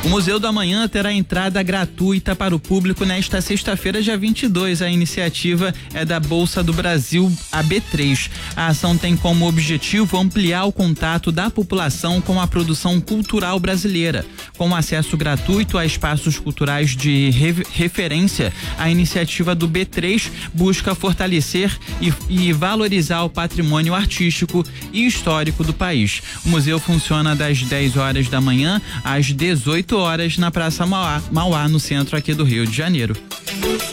O Museu do Amanhã terá entrada gratuita para o público nesta sexta-feira, dia 22. A iniciativa é da Bolsa do Brasil, a B3. A ação tem como objetivo ampliar o contato da população com a produção cultural brasileira. Com acesso gratuito a espaços culturais de referência, a iniciativa do B3 busca fortalecer e valorizar o patrimônio artístico e histórico do país. O museu funciona das 10 horas da manhã às 18 horas na Praça Mauá, no centro aqui do Rio de Janeiro.